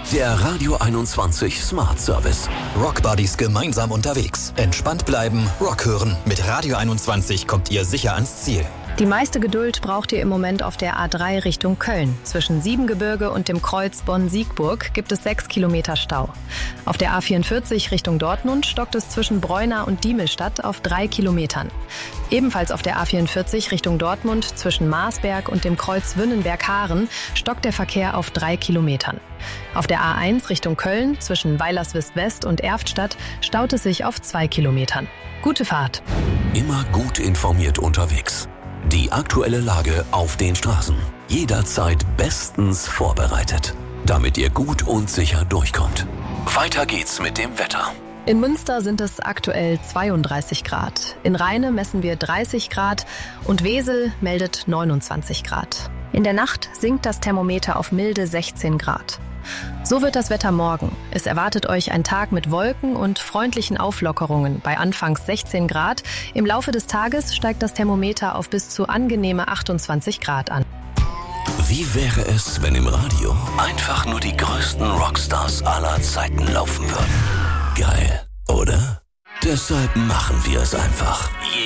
Der Radio 21 Smart Service. Rockbuddies gemeinsam unterwegs. Entspannt bleiben, Rock hören. Mit Radio 21 kommt ihr sicher ans Ziel. Die meiste Geduld braucht ihr im Moment auf der A3 Richtung Köln. Zwischen Siebengebirge und dem Kreuz Bonn-Siegburg gibt es 6 Kilometer Stau. Auf der A44 Richtung Dortmund stockt es zwischen Breuna und Diemelstadt auf 3 Kilometern. Ebenfalls auf der A44 Richtung Dortmund zwischen Marsberg und dem Kreuz Wünnenberg-Haaren stockt der Verkehr auf 3 Kilometern. Auf der A1 Richtung Köln zwischen Weilerswist-West und Erftstadt staut es sich auf 2 Kilometern. Gute Fahrt. Immer gut informiert unterwegs. Die aktuelle Lage auf den Straßen. Jederzeit bestens vorbereitet, damit ihr gut und sicher durchkommt. Weiter geht's mit dem Wetter. In Münster sind es aktuell 32 Grad. In Rheine messen wir 30 Grad und Wesel meldet 29 Grad. In der Nacht sinkt das Thermometer auf milde 16 Grad. So wird das Wetter morgen. Es erwartet euch ein Tag mit Wolken und freundlichen Auflockerungen bei anfangs 16 Grad. Im Laufe des Tages steigt das Thermometer auf bis zu angenehme 28 Grad an. Wie wäre es, wenn im Radio einfach nur die größten Rockstars aller Zeiten laufen würden? Geil, oder? Deshalb machen wir es einfach.